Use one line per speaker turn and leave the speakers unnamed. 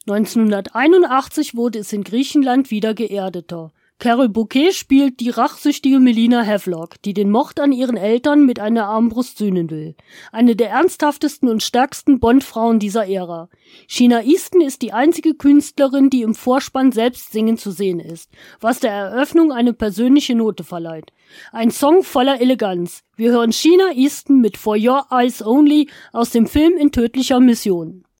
1981 wurde es in Griechenland wieder geerdeter. Carol Bouquet spielt die rachsüchtige Melina Havelock, die den Mord an ihren Eltern mit einer Armbrust sühnen will. Eine der ernsthaftesten und stärksten Bond-Frauen dieser Ära. Sheena Easton ist die einzige Künstlerin, die im Vorspann selbst singend zu sehen ist, was der Eröffnung eine persönliche Note verleiht. Ein Song voller Eleganz. Wir hören Sheena Easton mit For Your Eyes Only aus dem Film In tödlicher Mission.